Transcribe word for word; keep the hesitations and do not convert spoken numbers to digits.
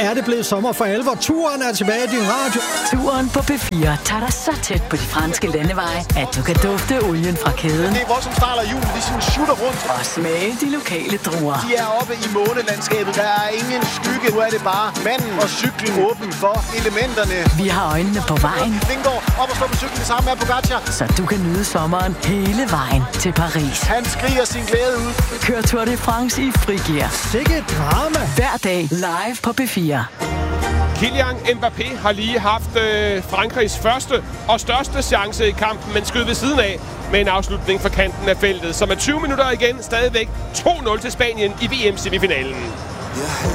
er det blevet sommer for alvor. Turen er tilbage i din radio. Turen på P fire tager dig så tæt på de franske landeveje, at du kan dufte olien fra kæden. Det er voldsomt start af julen, de sådan shooter rundt. Og smage de lokale druer. De er oppe i månelandskabet. Der er ingen skygge. Nu er det bare manden og cyklen åben for elementerne. Vi har øjnene på vejen. Vingård op og stå på cyklen sammen med Pogacar. Så du kan nyde sommeren hele vejen til Paris. Han skriger sin glæde ud. Kør Tour de France i frigear. Sikke drama. Hver dag live på P fire. Kylian Mbappé har lige haft øh, Frankrigs første og største chance i kampen, men skød ved siden af med en afslutning fra kanten af feltet, som er tyve minutter igen stadigvæk to nul til Spanien i V M-semifinalen.